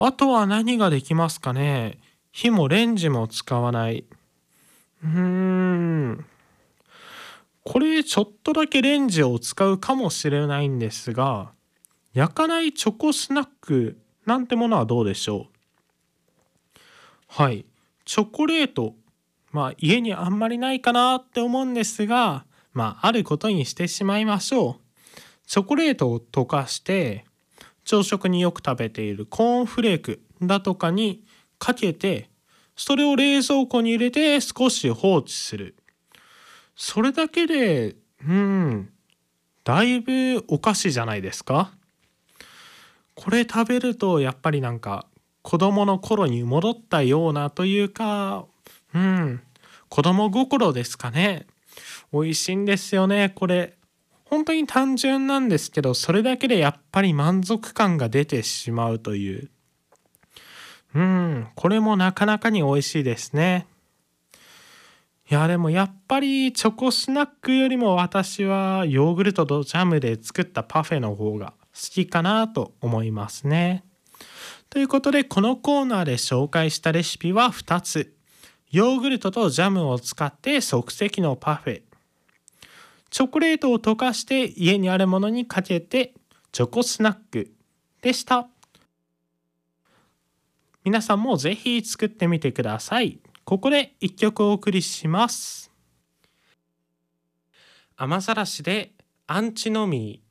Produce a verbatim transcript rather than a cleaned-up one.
あとは何ができますかね。火もレンジも使わない。うーん。これちょっとだけレンジを使うかもしれないんですが、焼かないチョコスナックなんてものはどうでしょう。はい。チョコレート。まあ家にあんまりないかなって思うんですが、まああることにしてしまいましょう。チョコレートを溶かして、朝食によく食べているコーンフレークだとかにかけて、それを冷蔵庫に入れて少し放置する。それだけで、うん、だいぶお菓子じゃないですか。これ食べるとやっぱりなんか子供の頃に戻ったようなというか、うん、子供心ですかね。美味しいんですよね、これ。本当に単純なんですけど、それだけでやっぱり満足感が出てしまうという。うん、これもなかなかに美味しいですね。いや、でもやっぱりチョコスナックよりも私はヨーグルトとジャムで作ったパフェの方が好きかなと思いますね。ということで、このコーナーで紹介したレシピはふたつ。ヨーグルトとジャムを使って即席のパフェ。チョコレートを溶かして家にあるものにかけてチョコスナックでした。皆さんもぜひ作ってみてください。ここでいっきょくお送りします。雨ざらしでアンチノミー。